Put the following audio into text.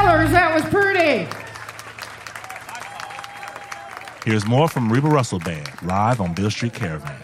Sellers, that was pretty. Here's more from Reba Russell Band, live on Beale Street Caravan.